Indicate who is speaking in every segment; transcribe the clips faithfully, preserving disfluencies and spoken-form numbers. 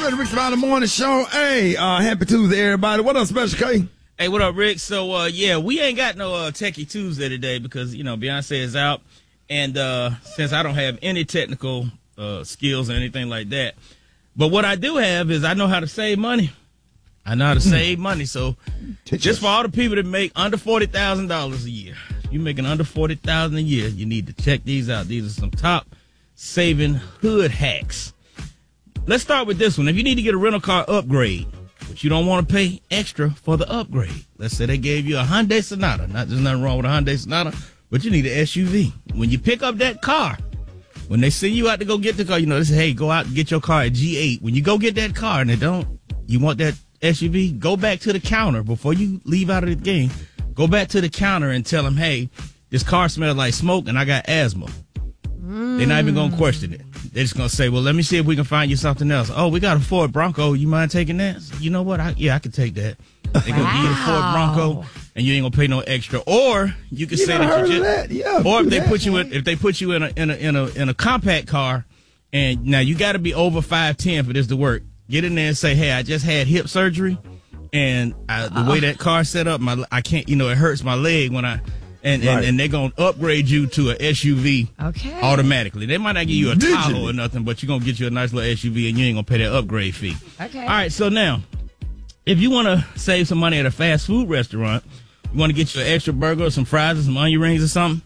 Speaker 1: ready to Rick Smiley Morning Show. Hey, uh, happy Tuesday, everybody. What up, Special K?
Speaker 2: Hey, what up, Rick? So, uh, yeah, we ain't got no uh, Techie Tuesday today because, you know, Beyonce is out. And uh, since I don't have any technical uh, skills or anything like that, but what I do have is I know how to save money. I know how to save money. So just for all the people that make under forty thousand dollars a year, you making under forty thousand dollars a year, you need to check these out. These are some top saving hood hacks. Let's start with this one. If you need to get a rental car upgrade, but you don't want to pay extra for the upgrade. Let's say they gave you a Hyundai Sonata. Not there's nothing wrong with a Hyundai Sonata, but you need an S U V. When you pick up that car, when they send you out to go get the car, you know, they say, hey, go out and get your car at G eight. When you go get that car and they don't, you want that S U V, go back to the counter before you leave out of the game. Go back to the counter and tell them, hey, this car smells like smoke and I got asthma. Mm. They're not even going to question it. They're just going to say, well, let me see if we can find you something else. Oh, we got a Ford Bronco. You mind taking that? You know what? I, yeah, I can take that. They're going to wow. give you the Ford Bronco and you ain't going to pay no extra. Or you can
Speaker 1: you
Speaker 2: say that you just,
Speaker 1: that. Yeah,
Speaker 2: or if they
Speaker 1: that.
Speaker 2: put you in, if they put you in a, in a, in a, in a compact car and now you got to be over five ten for this to work. Get in there and say, hey, I just had hip surgery and I, the way that car's set up, my, I can't, you know, it hurts my leg when I, And, right. and and they're going to upgrade you to an S U V
Speaker 3: okay.
Speaker 2: automatically. They might not give you a
Speaker 1: Digitally.
Speaker 2: Tahoe or nothing, but you're going to get you a nice little S U V and you ain't going to pay that upgrade fee.
Speaker 3: Okay.
Speaker 2: All right, so now, if you want to save some money at a fast food restaurant, you want to get you an extra burger or some fries or some onion rings or something,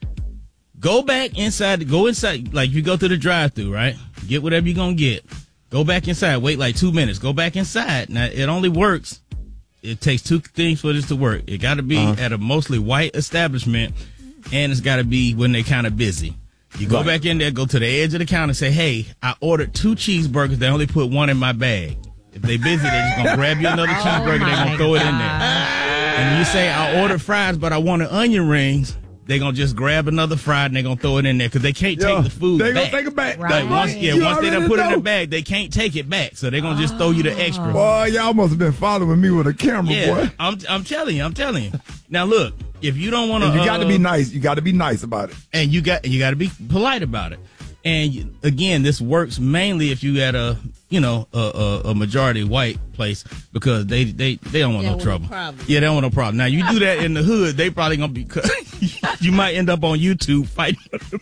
Speaker 2: go back inside, go inside, like you go through the drive-thru, right? Get whatever you're going to get. Go back inside, wait like two minutes, go back inside. Now, it only works. It takes two things for this to work. It got to be uh-huh. at a mostly white establishment, and it's got to be when they're kind of busy. You go right. back in there, go to the edge of the counter and say, hey, I ordered two cheeseburgers. They only put one in my bag. If they busy, they're just going to grab you another oh cheeseburger. They're going to throw God. it in there. And you say, I ordered fries, but I wanted onion rings. They're going to just grab another fry and they're going to throw it in there because they can't
Speaker 1: Yo,
Speaker 2: take the food
Speaker 1: they
Speaker 2: back.
Speaker 1: They're going to take it back.
Speaker 3: Right.
Speaker 2: Like once, yeah,
Speaker 1: you
Speaker 2: once they done put
Speaker 1: know.
Speaker 2: it in the bag, they can't take it back. So they're going to just throw you the extra.
Speaker 1: Boy, y'all must have been following me with a camera,
Speaker 2: yeah,
Speaker 1: boy.
Speaker 2: I'm, I'm telling you, I'm telling you. Now, look, if you don't want to.
Speaker 1: You got to
Speaker 2: uh,
Speaker 1: be nice. You got to be nice about it.
Speaker 2: And you got you got to be polite about it. And you, again, this works mainly if you at a, you know, a, a, a majority white place because they they, they don't want
Speaker 3: they
Speaker 2: no
Speaker 3: don't
Speaker 2: trouble.
Speaker 3: Want no
Speaker 2: yeah, they don't want no problem. Now, you do that in the hood, they probably going to be cut. You might end up on YouTube fighting for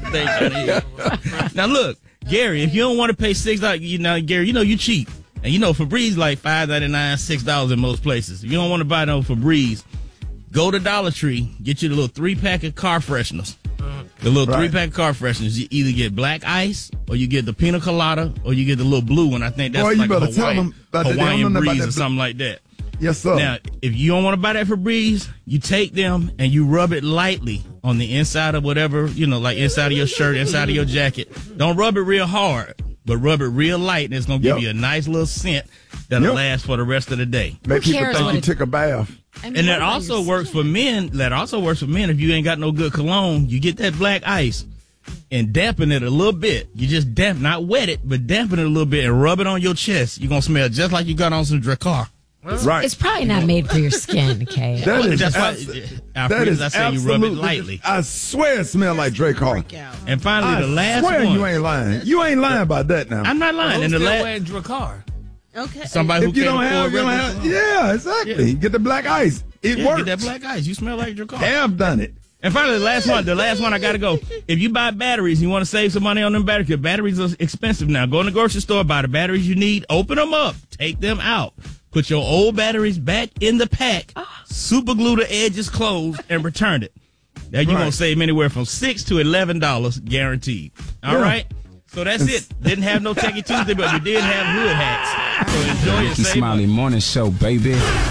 Speaker 2: the people. Now, look, Gary, if you don't want to pay six dollars, you know, Gary, you know, you cheap. And you know, Febreze like five ninety-nine, six dollars in most places. If you don't want to buy no Febreze, go to Dollar Tree, get you the little three-pack of car fresheners. The little right. three-pack car fresheners. You either get black ice, or you get the pina colada, or you get the little blue one. I think that's
Speaker 1: Boy,
Speaker 2: like
Speaker 1: you
Speaker 2: a
Speaker 1: better tell
Speaker 2: Hawaiian,
Speaker 1: them about that.
Speaker 2: Hawaiian
Speaker 1: They don't know
Speaker 2: breeze
Speaker 1: about
Speaker 2: or
Speaker 1: that.
Speaker 2: something like that.
Speaker 1: Yes, sir.
Speaker 2: Now, if you don't want to buy that Febreze, you take them and you rub it lightly on the inside of whatever, you know, like inside of your shirt, inside of your jacket. Don't rub it real hard, but rub it real light, and it's going to give
Speaker 1: yep.
Speaker 2: you a nice little scent that'll
Speaker 1: yep.
Speaker 2: last for the rest of the day.
Speaker 1: Make
Speaker 3: Who
Speaker 1: people
Speaker 3: cares
Speaker 1: think
Speaker 3: what
Speaker 1: you
Speaker 3: it-
Speaker 1: took a bath.
Speaker 3: I mean,
Speaker 2: And that
Speaker 3: what
Speaker 2: also
Speaker 3: is-
Speaker 2: works for men. That also works for men. If you ain't got no good cologne, you get that black ice and dampen it a little bit. You just damp, not wet it, but dampen it a little bit and rub it on your chest. You're going to smell just like you got on some Dracar.
Speaker 1: Right.
Speaker 3: It's probably not made for your skin, okay?
Speaker 1: That is,
Speaker 2: That's why,
Speaker 1: abs-
Speaker 2: Alfred,
Speaker 1: that is
Speaker 2: I say you rub it
Speaker 1: absolutely-
Speaker 2: lightly.
Speaker 1: I swear it smells like Drake Hall.
Speaker 2: And finally,
Speaker 1: I
Speaker 2: the last
Speaker 1: swear
Speaker 2: one.
Speaker 1: you ain't lying. You ain't lying about that now.
Speaker 2: I'm not lying. And the last,
Speaker 4: wearing Dracar?
Speaker 3: Okay.
Speaker 2: somebody who
Speaker 1: if you
Speaker 2: can't
Speaker 1: don't
Speaker 2: afford
Speaker 1: have, you don't
Speaker 2: regular
Speaker 1: have.
Speaker 2: cologne.
Speaker 1: Yeah, exactly.
Speaker 2: Yeah.
Speaker 1: Get the black ice. It
Speaker 2: Yeah,
Speaker 1: works.
Speaker 2: get that black ice. You smell like Dracar.
Speaker 1: Have done it.
Speaker 2: And finally, the last one, the last one I got to go. If you buy batteries, you want to save some money on them batteries, because batteries are expensive now. Go in the grocery store, buy the batteries you need, open them up, take them out, put your old batteries back in the pack, super glue the edges closed, and return it. Now you're
Speaker 1: Right.
Speaker 2: going to save anywhere from six to eleven dollars guaranteed. All
Speaker 1: Yeah.
Speaker 2: right? So that's it. Didn't have no Techie Tuesday, but we did have hood hacks. So enjoy your
Speaker 5: Ricky
Speaker 2: save
Speaker 5: Smiley
Speaker 2: money.
Speaker 5: Morning Show, baby.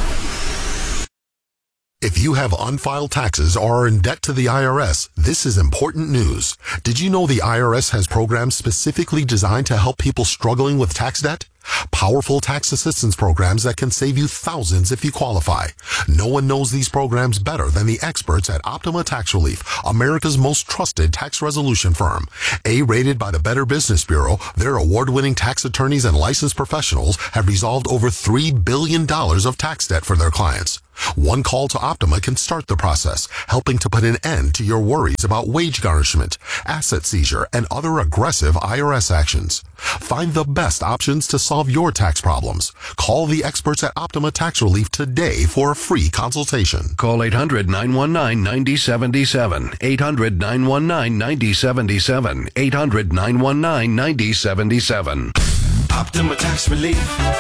Speaker 6: If you have unfiled taxes or are in debt to the I R S, this is important news. Did you know the I R S has programs specifically designed to help people struggling with tax debt? Powerful tax assistance programs that can save you thousands if you qualify. No one knows these programs better than the experts at Optima Tax Relief, America's most trusted tax resolution firm. A-rated by the Better Business Bureau, their award-winning tax attorneys and licensed professionals have resolved over three billion dollars of tax debt for their clients. One call to Optima can start the process, helping to put an end to your worries about wage garnishment, asset seizure, and other aggressive I R S actions. Find the best options to solve your tax problems. Call the experts at Optima Tax Relief today for a free consultation.
Speaker 4: Call eight hundred, nine one nine, nine zero seven seven. eight hundred, nine one nine, nine zero seven seven. eight hundred, nine one nine, nine zero seven seven.
Speaker 5: Optima Tax Relief.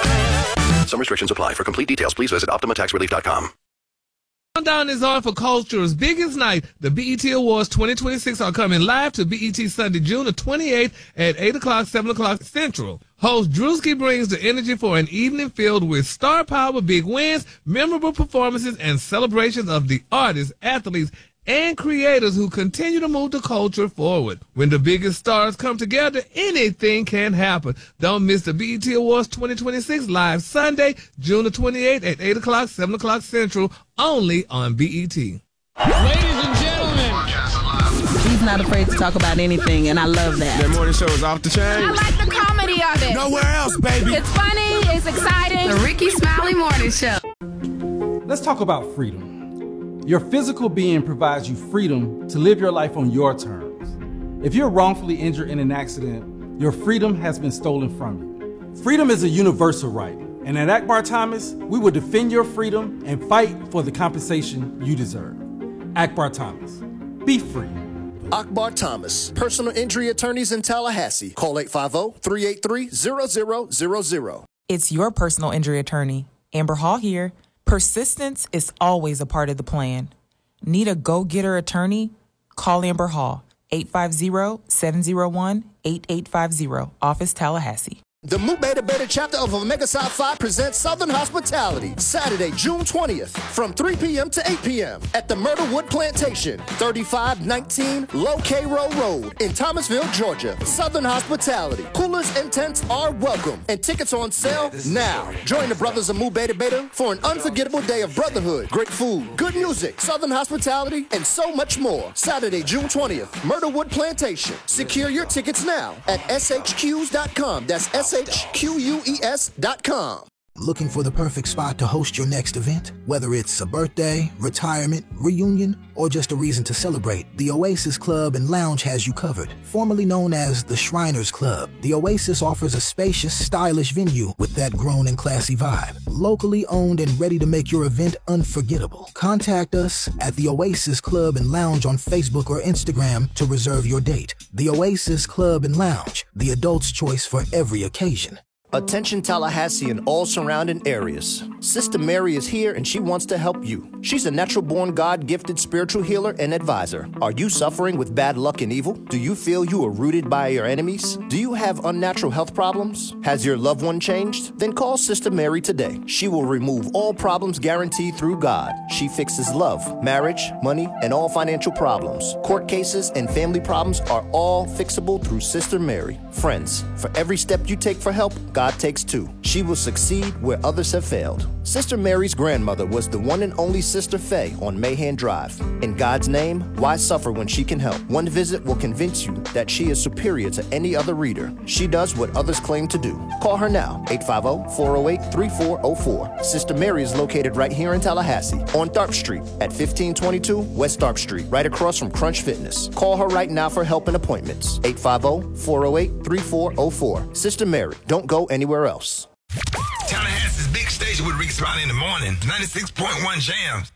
Speaker 4: Some restrictions apply. For complete details, please visit optima tax relief dot com.
Speaker 7: Countdown is on for Culture's biggest night. The B E T Awards twenty twenty-six are coming live to B E T Sunday, June the twenty-eighth at eight o'clock, seven o'clock Central. Host Drewski brings the energy for an evening filled with star power, big wins, memorable performances, and celebrations of the artists, athletes, and creators who continue to move the culture forward. When the biggest stars come together, anything can happen. Don't miss the B E T Awards twenty twenty-six live Sunday, June the twenty-eighth at eight o'clock, seven o'clock Central, only on B E T.
Speaker 8: Ladies and gentlemen,
Speaker 9: he's not afraid to talk about anything, and I love that.
Speaker 5: That morning show is off the chain.
Speaker 10: I like the comedy of it.
Speaker 5: Nowhere else, baby.
Speaker 10: It's funny, it's exciting. The Ricky Smiley Morning Show.
Speaker 11: Let's talk about freedom. Your physical being provides you freedom to live your life on your terms. If you're wrongfully injured in an accident, your freedom has been stolen from you. Freedom is a universal right, and at Akbar Thomas, we will defend your freedom and fight for the compensation you deserve. Akbar Thomas, be free.
Speaker 12: Akbar Thomas, personal injury attorneys in Tallahassee. Call eight five zero, three eight three, zero zero zero zero.
Speaker 13: It's your personal injury attorney, Amber Hall here. Persistence is always a part of the plan. Need a go-getter attorney? Call Amber Hall, eight five zero, seven zero one, eight eight five zero, Office Tallahassee.
Speaker 12: The Mu Beta Beta chapter of Omega Psi Phi presents Southern Hospitality, Saturday, June twentieth, from three p.m. to eight p.m. at the Myrtlewood Plantation, thirty-five nineteen Low Cairo Road in Thomasville, Georgia. Southern Hospitality. Coolers and tents are welcome, and tickets are on sale now. Join the brothers of Mu Beta Beta for an unforgettable day of brotherhood, great food, good music, Southern Hospitality, and so much more. Saturday, June twentieth, Myrtlewood Plantation. Secure your tickets now at S H Qs dot com. That's S H Q U E S dot com.
Speaker 14: Looking for the perfect spot to host your next event? Whether it's a birthday, retirement, reunion, or just a reason to celebrate, the Oasis Club and Lounge has you covered. Formerly known as the Shriners Club, the Oasis offers a spacious, stylish venue with that grown and classy vibe. Locally owned and ready to make your event unforgettable. Contact us at the Oasis Club and Lounge on Facebook or Instagram to reserve your date. The Oasis Club and Lounge, the adult's choice for every occasion.
Speaker 12: Attention Tallahassee and all surrounding areas. Sister Mary is here and she wants to help you. She's a natural-born God-gifted spiritual healer and advisor. Are you suffering with bad luck and evil? Do you feel you are rooted by your enemies? Do you have unnatural health problems? Has your loved one changed? Then call Sister Mary today. She will remove all problems guaranteed through God. She fixes love, marriage, money, and all financial problems. Court cases and family problems are all fixable through Sister Mary. Friends, for every step you take for help, God takes two. She will succeed where others have failed. Sister Mary's grandmother was the one and only Sister Faye on Mahan Drive. In God's name, why suffer when she can help? One visit will convince you that she is superior to any other reader. She does what others claim to do. Call her now, eight five zero, four zero eight, three four zero four. Sister Mary is located right here in Tallahassee on Tharp Street at fifteen twenty-two West Tharp Street, right across from Crunch Fitness. Call her right now for help and appointments, eight five zero, four zero eight, three four zero four. Sister Mary, don't go anywhere else.
Speaker 15: Tallahassee's big station with Rick Smiley in the morning, ninety-six point one Jams.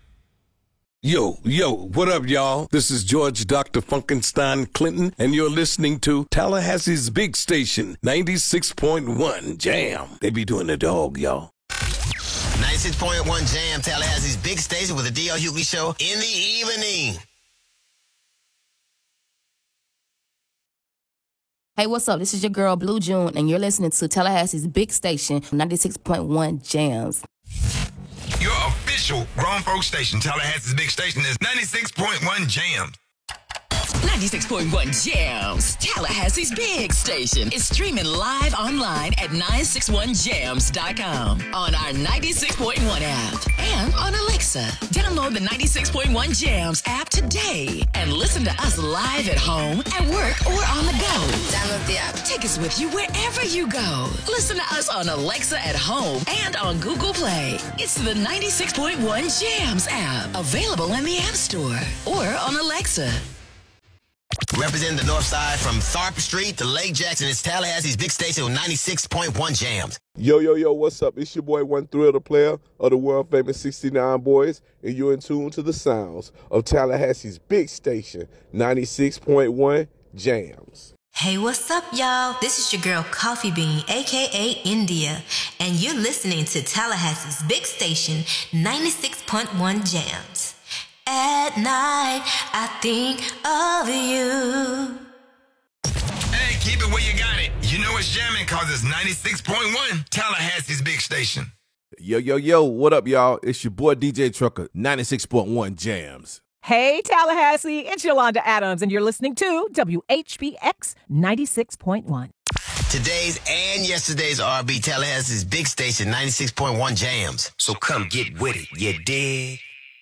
Speaker 16: Yo, yo, what up, y'all? This is George Doctor Funkenstein Clinton, and you're listening to Tallahassee's big station, ninety-six point one Jam. They be doing the dog, y'all.
Speaker 15: ninety-six point one Jam, Tallahassee's big station with the D L Hughley Show in the evening.
Speaker 17: Hey, what's up? This is your girl, Blue June, and you're listening to Tallahassee's big station, ninety-six point one Jams.
Speaker 15: Your official grown folk station, Tallahassee's big station, is ninety-six point one Jams.
Speaker 18: ninety-six point one Jams, Tallahassee's big station, is streaming live online at nine six one jams dot com, on our ninety-six point one app, and on Alexa. Download the ninety-six point one Jams app today and listen to us live at home, at work, or on the go. Download the app. Take us with you wherever you go. Listen to us on Alexa at home and on Google Play. It's the ninety-six point one Jams app, available in the App Store or on Alexa.
Speaker 15: Representing the North Side from Tharp Street to Lake Jackson, it's Tallahassee's big station with ninety-six point one Jams.
Speaker 19: Yo, yo, yo, what's up? It's your boy, One Thrill, the player of the world-famous sixty-nine Boys, and you're in tune to the sounds of Tallahassee's big station, ninety-six point one Jams.
Speaker 20: Hey, what's up, y'all? This is your girl, Coffee Bean, a k a. India, and you're listening to Tallahassee's big station, ninety-six point one Jams. At night, I think of you.
Speaker 5: Hey, keep it where you got it. You know it's jamming because it's ninety-six point one, Tallahassee's big station.
Speaker 21: Yo, yo, yo, what up, y'all? It's your boy, D J Trucker, ninety-six point one Jams.
Speaker 22: Hey, Tallahassee, it's Yolanda Adams, and you're listening to W H B X ninety-six point one.
Speaker 15: Today's and yesterday's R and B, Tallahassee's big station, ninety-six point one Jams. So come get with it, you dig?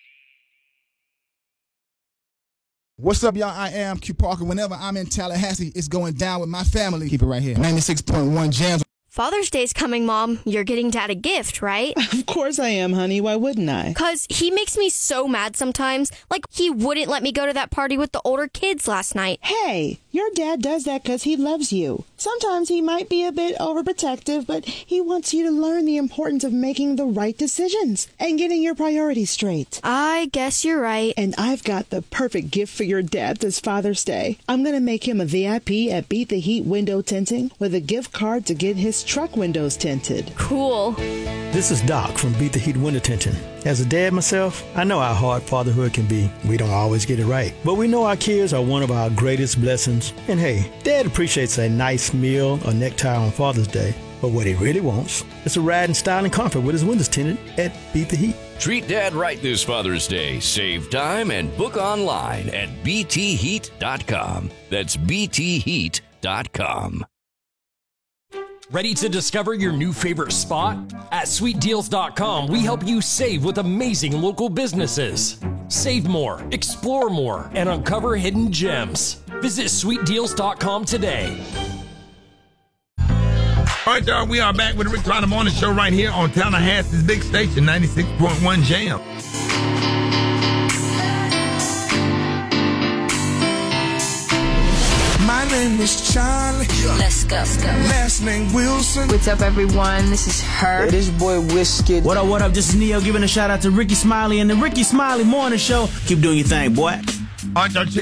Speaker 23: What's up, y'all? I am Q Parker. Whenever I'm in Tallahassee, it's going down with my family. Keep it right here. ninety-six point one Jams.
Speaker 24: Father's Day's coming, Mom. You're getting Dad a gift, right?
Speaker 9: Of course I am, honey. Why wouldn't I?
Speaker 24: Because he makes me so mad sometimes. Like, he wouldn't let me go to that party with the older kids last night.
Speaker 9: Hey, your dad does that because he loves you. Sometimes he might be a bit overprotective, but he wants you to learn the importance of making the right decisions and getting your priorities straight.
Speaker 24: I guess you're right.
Speaker 9: And I've got the perfect gift for your dad this Father's Day. I'm going to make him a V I P at Beat the Heat Window Tinting with a gift card to get his truck windows tinted.
Speaker 24: Cool.
Speaker 25: This is Doc from Beat the Heat Window Tinting. As a dad myself, I know how hard fatherhood can be. We don't always get it right. But we know our kids are one of our greatest blessings. And hey, Dad appreciates a nice meal or necktie on Father's Day. But what he really wants is a ride in style and comfort with his windows tinted at Beat the Heat.
Speaker 26: Treat Dad right this Father's Day. Save time and book online at b t heat dot com. That's b t heat dot com.
Speaker 27: Ready to discover your new favorite spot? At sweet deals dot com, we help you save with amazing local businesses. Save more, explore more, and uncover hidden gems. Visit sweet deals dot com today.
Speaker 1: All right, y'all, we are back with the Rick Ryder Morning Show right here on Tallahassee's big station, ninety-six point one Jam.
Speaker 28: My name is Charlie.
Speaker 10: Let's go. Let's go.
Speaker 28: Last name Wilson.
Speaker 10: What's up, everyone? This is her.
Speaker 29: Hey, this boy Whiskey.
Speaker 30: What up, what up? This is Neo giving a shout out to Ricky Smiley and the Ricky Smiley Morning Show. Keep doing your thing, boy.
Speaker 1: All right, y'all,